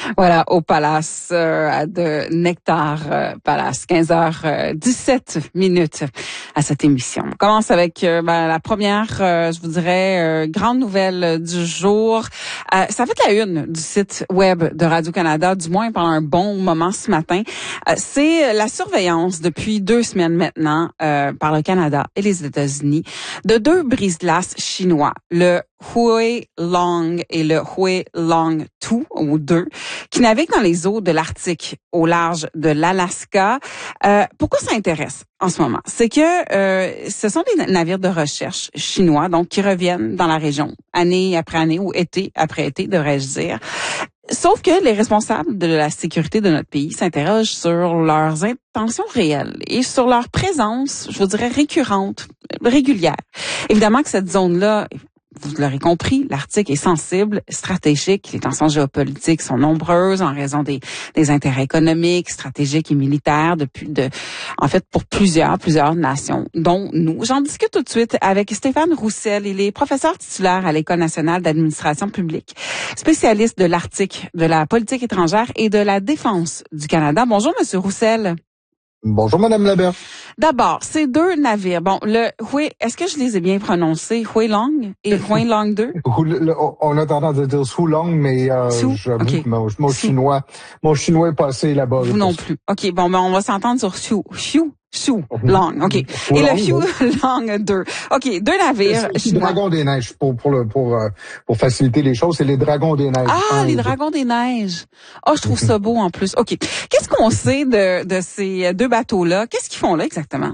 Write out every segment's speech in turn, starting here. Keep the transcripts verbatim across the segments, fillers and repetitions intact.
Voilà, au Palace euh, de Nectar euh, Palace, quinze heures dix-sept minutes à cette émission. On commence avec euh, ben, la première, euh, je vous dirais, euh, grande nouvelle du jour. Euh, ça fait la une du site web de Radio-Canada, du moins pendant un bon moment ce matin. Euh, c'est la surveillance depuis deux semaines maintenant euh, par le Canada et les États-Unis de deux brise-glaces chinois, le Huai Long et le Huai Long deux ou deux, qui naviguent dans les eaux de l'Arctique au large de l'Alaska. Euh, pourquoi ça intéresse en ce moment? C'est que euh, ce sont des navires de recherche chinois, donc qui reviennent dans la région année après année ou été après été, devrais-je dire. Sauf que les responsables de la sécurité de notre pays s'interrogent sur leurs intentions réelles et sur leur présence, je vous dirais, récurrente, régulière. Évidemment que cette zone-là, vous l'aurez compris, l'Arctique est sensible, stratégique. Les tensions géopolitiques sont nombreuses en raison des, des intérêts économiques, stratégiques et militaires depuis de, en fait, pour plusieurs, plusieurs nations, dont nous. J'en discute tout de suite avec Stéphane Roussel. Il est professeur titulaire à l'École nationale d'administration publique, spécialiste de l'Arctique, de la politique étrangère et de la défense du Canada. Bonjour, Monsieur Roussel. Bonjour, Madame Labert. D'abord, ces deux navires. Bon, le Huai, est-ce que je les ai bien prononcés? Huai Long et Huai Long deux? On a tendance à dire Su Long, mais euh, j'avoue okay. que mon, mon chinois, mon chinois est passé là-bas. Vous non plus. OK, bon, ben on va s'entendre sur Su. Su. Su Long, OK. Et le Su Long deux. OK, deux navires c'est chinois. Les dragons des neiges, pour pour le pour euh, pour faciliter les choses, c'est les dragons des neiges. Ah, les dragons des neiges. Oh, je trouve ça beau en plus. OK. Qu'est-ce qu'on sait de de ces deux bateaux-là? Qu'est-ce qu'ils font là exactement?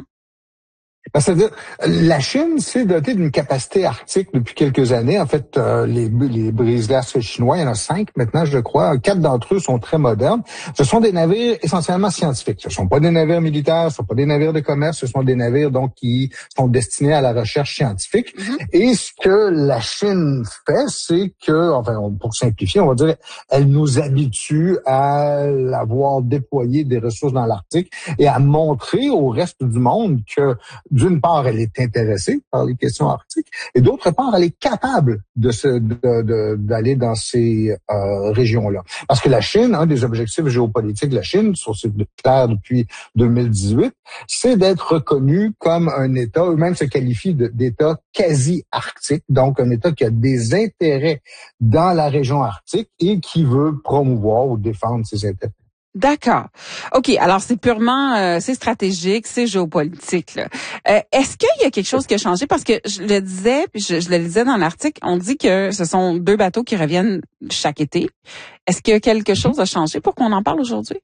Ben, c'est-à-dire, la Chine s'est dotée d'une capacité arctique depuis quelques années. En fait, euh, les, les brise-glaces chinois, il y en a cinq maintenant, je crois. Quatre d'entre eux sont très modernes. Ce sont des navires essentiellement scientifiques. Ce ne sont pas des navires militaires, ce ne sont pas des navires de commerce, ce sont des navires donc qui sont destinés à la recherche scientifique. Mm-hmm. Et ce que la Chine fait, c'est que, enfin, pour simplifier, on va dire, elle nous habitue à l'avoir déployé des ressources dans l'Arctique et à montrer au reste du monde que d'une part, elle est intéressée par les questions arctiques, et d'autre part, elle est capable de se, de, de, d'aller dans ces euh, régions-là. Parce que la Chine, un des objectifs géopolitiques de la Chine, sur ce clair depuis deux mille dix-huit, c'est d'être reconnu comme un État, eux-mêmes se qualifient de, d'État quasi-arctique, donc un État qui a des intérêts dans la région arctique et qui veut promouvoir ou défendre ses intérêts. D'accord. OK, alors c'est purement, euh, c'est stratégique, c'est géopolitique. Là. Euh, est-ce qu'il y a quelque chose qui a changé? Parce que je le disais, puis je, je le disais dans l'article, on dit que ce sont deux bateaux qui reviennent chaque été. Est-ce que quelque chose a changé pour qu'on en parle aujourd'hui?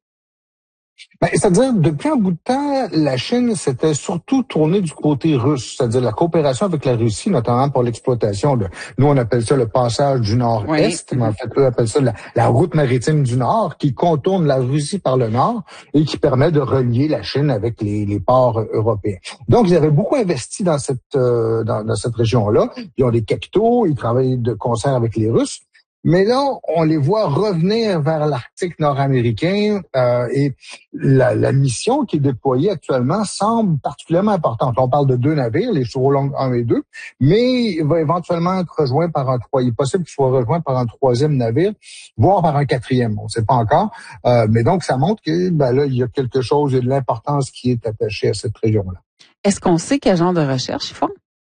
Ben, c'est-à-dire, depuis un bout de temps, la Chine s'était surtout tournée du côté russe, c'est-à-dire la coopération avec la Russie, notamment pour l'exploitation de, nous on appelle ça le passage du Nord-Est, oui. Mais en fait, eux appellent ça la, la route maritime du Nord, qui contourne la Russie par le Nord et qui permet de relier la Chine avec les, les ports européens. Donc, ils avaient beaucoup investi dans cette, euh, dans, dans cette région-là. Ils ont des capitaux, ils travaillent de concert avec les Russes. Mais là, on les voit revenir vers l'Arctique nord-américain euh, et la, la mission qui est déployée actuellement semble particulièrement importante. On parle de deux navires, les Su Long un et deux, mais il va éventuellement être rejoint par un trois. Il est possible qu'il soit rejoint par un troisième navire, voire par un quatrième. On ne sait pas encore. Euh, mais donc, ça montre que ben là, il y a quelque chose et de l'importance qui est attachée à cette région-là. Est-ce qu'on sait quel genre de recherche ils font?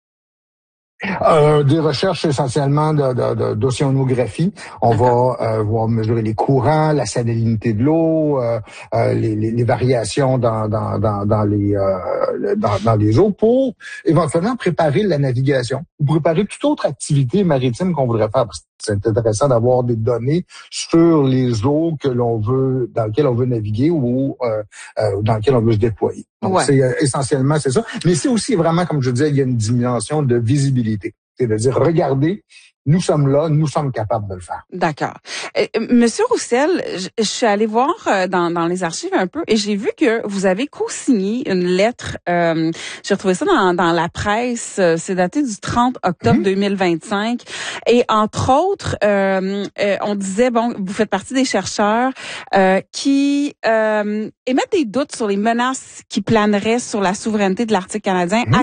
Euh, des recherches essentiellement de, de, de, d'océanographie. On va euh, voir mesurer les courants, la salinité de l'eau, euh, euh, les, les, les variations dans, dans, dans, dans, les, euh, dans, dans les eaux pour éventuellement préparer la navigation ou préparer toute autre activité maritime qu'on voudrait faire. Parce que c'est intéressant d'avoir des données sur les eaux que l'on veut, dans lesquelles on veut naviguer ou euh, euh, dans lesquelles on veut se déployer. Donc, ouais. c'est euh, essentiellement, c'est ça. Mais c'est aussi vraiment, comme je disais, il y a une dimension de visibilité. C'est-à-dire, regardez, nous sommes là, nous sommes capables de le faire. D'accord. Euh, Monsieur Roussel, je, je suis allée voir euh, dans, dans les archives un peu et j'ai vu que vous avez co-signé une lettre. Euh, j'ai retrouvé ça dans, dans la presse. Euh, c'est daté du trente octobre mm-hmm. deux mille vingt-cinq. Et entre autres, euh, euh, on disait, bon, vous faites partie des chercheurs euh, qui euh, émettent des doutes sur les menaces qui planeraient sur la souveraineté de l'Arctique canadien mm-hmm. à